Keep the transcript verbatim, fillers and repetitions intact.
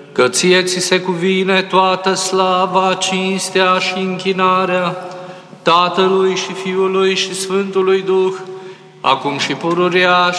că ție ți se cuvine toată slava, cinstea și închinarea Tatălui și Fiului și Sfântului Duh, acum și pururea